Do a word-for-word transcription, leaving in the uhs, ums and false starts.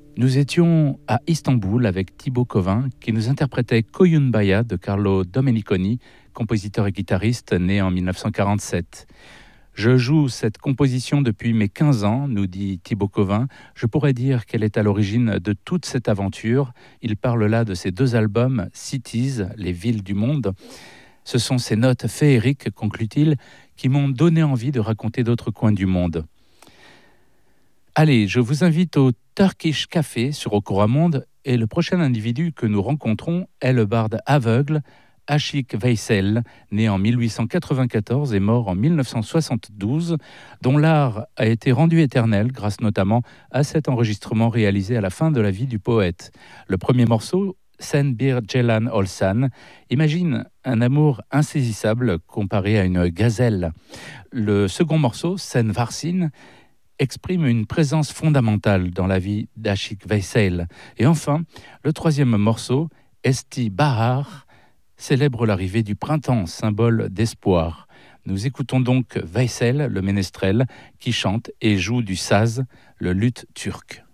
Nous étions à Istanbul avec Thibaut Covin qui nous interprétait Koyun Baya de Carlo Domeniconi, compositeur et guitariste né en mille neuf cent quarante-sept. Je joue cette composition depuis mes quinze ans, nous dit Thibaut Covin. Je pourrais dire qu'elle est à l'origine de toute cette aventure. Il parle là de ses deux albums, Cities, les villes du monde. Ce sont ces notes féeriques, conclut-il, qui m'ont donné envie de raconter d'autres coins du monde. Allez, je vous invite au Turkish Café sur Okoramonde et le prochain individu que nous rencontrons est le barde aveugle Aşık Veysel, né en mille huit cent quatre-vingt-quatorze et mort en mille neuf cent soixante-douze, dont l'art a été rendu éternel grâce notamment à cet enregistrement réalisé à la fin de la vie du poète. Le premier morceau, Sen Bir Ceylan Olsan, imagine un amour insaisissable comparé à une gazelle. Le second morceau, Sen Varsin, exprime une présence fondamentale dans la vie d'Aşık Veysel. Et enfin, le troisième morceau, Esti Bahar, célèbre l'arrivée du printemps, symbole d'espoir. Nous écoutons donc Veysel, le ménestrel, qui chante et joue du saz, le luth turc.